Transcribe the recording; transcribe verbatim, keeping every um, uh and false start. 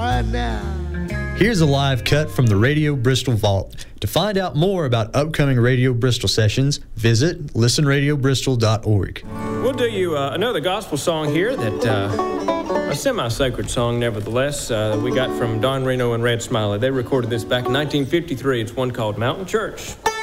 right now. Here's a live cut from the Radio Bristol Vault. To find out more about upcoming Radio Bristol sessions, visit listen radio bristol dot org. We'll do you uh, another gospel song here that, uh, a semi-sacred song nevertheless, uh, that we got from Don Reno and Red Smiley. They recorded this back in nineteen fifty-three. It's one called Mountain Church.